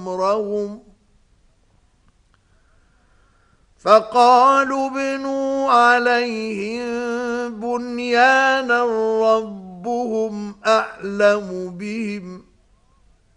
أمرهم فقالوا ابنوا عليهم بنيانا ربهم أعلم بهم